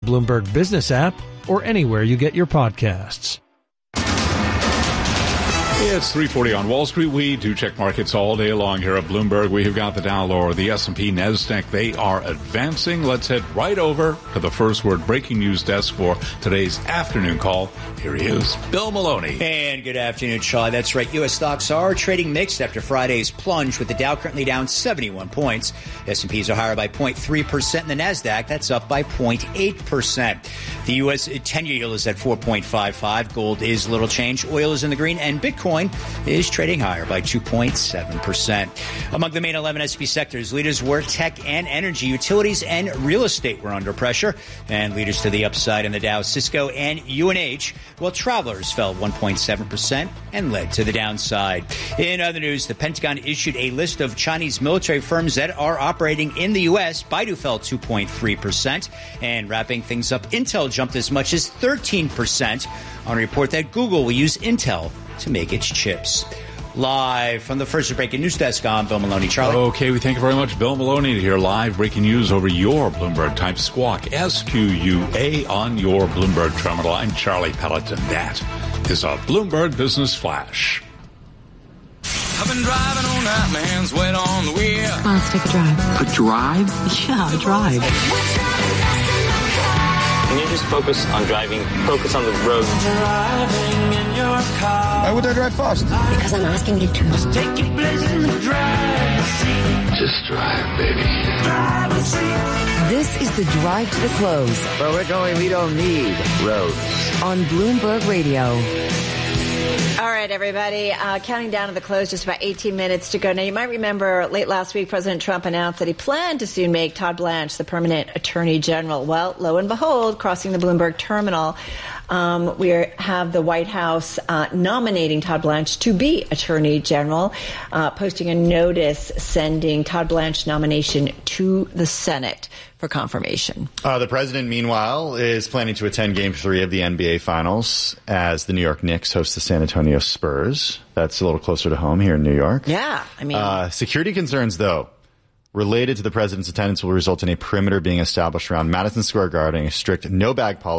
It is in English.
Bloomberg Business app, or anywhere you get your podcasts. It's 3:40 on Wall Street. We do check markets all day long here at Bloomberg. We have got the Dow lower, the S&P, NASDAQ. They are advancing. Let's head right over to the First Word breaking news desk for today's afternoon call. Here he is, Bill Maloney. And good afternoon, Charlie. That's right. U.S. stocks are trading mixed after Friday's plunge, with the Dow currently down 71 points. S&Ps are higher by 0.3%, and the NASDAQ, that's up by 0.8%. The U.S. 10-year yield is at 4.55. Gold is little change. Oil is in the green, and Bitcoin is trading higher by 2.7%. Among the main 11 S&P sectors, leaders were tech and energy, utilities and real estate were under pressure, and leaders to the upside in the Dow, Cisco and UNH, while travelers fell 1.7% and led to the downside. In other news, the Pentagon issued a list of Chinese military firms that are operating in the U.S. Baidu fell 2.3%, and wrapping things up, Intel jumped as much as 13% on a report that Google will use Intel to make its chips. Live from the First Breaking News Desk, I'm Bill Maloney. Charlie? Okay, we thank you very much, Bill Maloney, to hear live breaking news over your Bloomberg type Squawk, SQUA, on your Bloomberg terminal. I'm Charlie Pelleton. That is a Bloomberg Business Flash. I've been driving all night, my hands wet on the wheel. Come on, let's take a drive. A drive? Yeah, a drive. Can you just focus on driving? Focus on the road. Driving in your car. Why would I drive fast? Because I'm asking you to. Just take your place in the driver's seat. Just drive, baby. Driver's seat. This is the Drive to the Close. Where we're going, we don't need roads. On Bloomberg Radio. All right, everybody, counting down to the close, just about 18 minutes to go. Now, you might remember late last week, President Trump announced that he planned to soon make Todd Blanche the permanent attorney general. Well, lo and behold, crossing the Bloomberg terminal, we have the White House nominating Todd Blanche to be attorney general, posting a notice sending Todd Blanche's nomination to the Senate for confirmation. The president, meanwhile, is planning to attend Game 3 of the NBA Finals as the New York Knicks host the San Antonio Spurs. That's a little closer to home here in New York. Yeah, I mean... security concerns, though, related to the president's attendance will result in a perimeter being established around Madison Square Garden, a strict no-bag policy